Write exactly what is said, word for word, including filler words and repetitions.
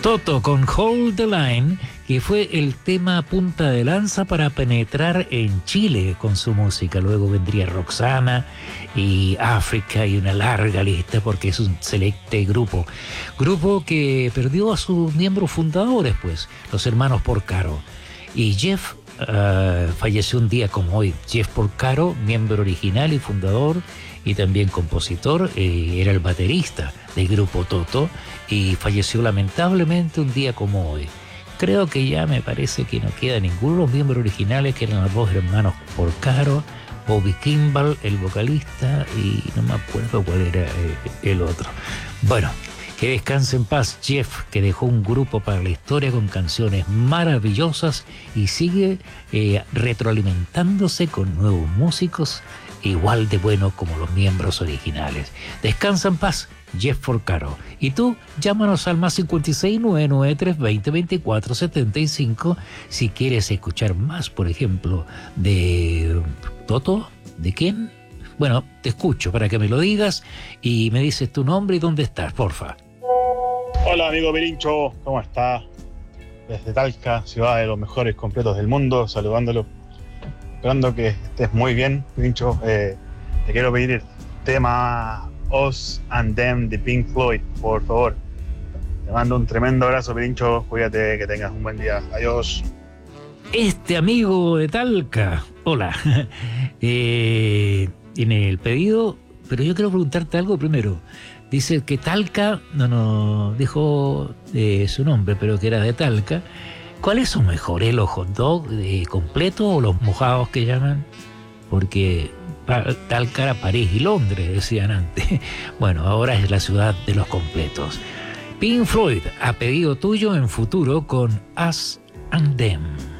Toto con Hold the Line, que fue el tema punta de lanza para penetrar en Chile con su música. Luego vendría Roxana y África y una larga lista, porque es un selecte grupo. Grupo que perdió a sus miembros fundadores, pues, los hermanos Porcaro. Y Jeff uh, falleció un día como hoy. Jeff Porcaro, miembro original y fundador, y también compositor, eh, era el baterista del grupo Toto, y falleció lamentablemente un día como hoy. Creo que ya me parece que no queda ninguno de los miembros originales, que eran los dos hermanos Porcaro, Bobby Kimball, el vocalista, y no me acuerdo cuál era el otro. Bueno, que descanse en paz Jeff, que dejó un grupo para la historia con canciones maravillosas y sigue eh, retroalimentándose con nuevos músicos igual de buenos como los miembros originales. Descansa en paz Jeff Porcaro. Y tú, llámanos al más cinco seis, nueve nueve tres, veinte, veinticuatro, setenta y cinco si quieres escuchar más, por ejemplo, de Toto. ¿De quién? Bueno, te escucho para que me lo digas y me dices tu nombre y dónde estás, porfa. Hola amigo Pirincho, ¿cómo estás? Desde Talca, ciudad de los mejores completos del mundo, saludándolo. Esperando que estés muy bien, Pirincho. Eh, te quiero pedir el tema Us and Them de Pink Floyd, por favor. Te mando un tremendo abrazo, Pirincho. Cuídate, que tengas un buen día. Adiós. Este amigo de Talca, hola. eh, en el pedido, pero yo quiero preguntarte algo primero. Dice que Talca, no nos dijo eh, su nombre, pero que era de Talca. ¿Cuáles son mejores, los hot dogs eh, completos o los mojados que llaman? Porque Talca era París y Londres, decían antes. Bueno, ahora es la ciudad de los completos. Pink Floyd, a pedido tuyo en futuro con Us and Them.